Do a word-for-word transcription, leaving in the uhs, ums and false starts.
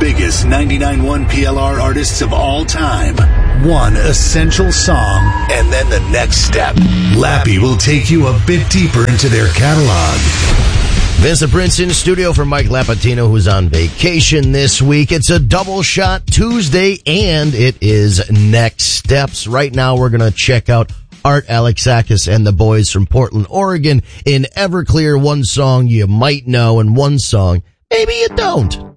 biggest ninety-nine point one P L R artists of all time. One essential song, and then the next step. Lappy will take you a bit deeper into their catalog. Vincent Prince in studio for Mike Lapatino, who's on vacation this week. It's a double shot Tuesday, and it is Next Steps. Right now, we're going to check out Art Alexakis and the boys from Portland, Oregon in Everclear. One song you might know, and one song maybe you don't.